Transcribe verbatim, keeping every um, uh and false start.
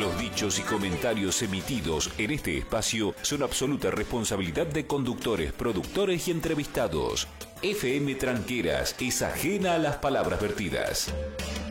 Los dichos y comentarios emitidos en este espacio son absoluta responsabilidad de conductores, productores y entrevistados. F M Tranqueras es ajena a las palabras vertidas.